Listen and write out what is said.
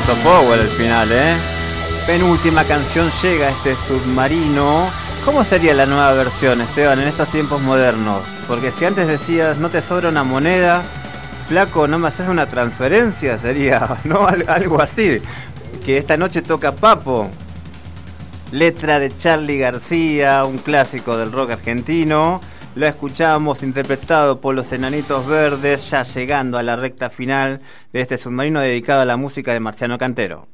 puso power al final, Penúltima canción llega este submarino. ¿Cómo sería la nueva versión, Esteban, en estos tiempos modernos? Porque si antes decías, no te sobra una moneda, flaco, no me haces una transferencia, sería, ¿no? Algo así. Que esta noche toca Papo. Letra de Charly García, un clásico del rock argentino. Lo escuchamos interpretado por los Enanitos Verdes, ya llegando a la recta final de este submarino dedicado a la música de Marciano Cantero.